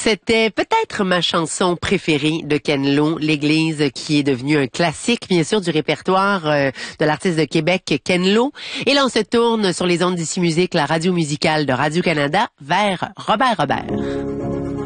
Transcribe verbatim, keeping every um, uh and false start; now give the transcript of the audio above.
C'était peut-être ma chanson préférée de Ken Lo, L'Église, qui est devenue un classique, bien sûr, du répertoire euh, de l'artiste de Québec, Ken Lo. Et là, on se tourne sur les ondes d'Ici Musique, la radio musicale de Radio-Canada, vers Robert Robert.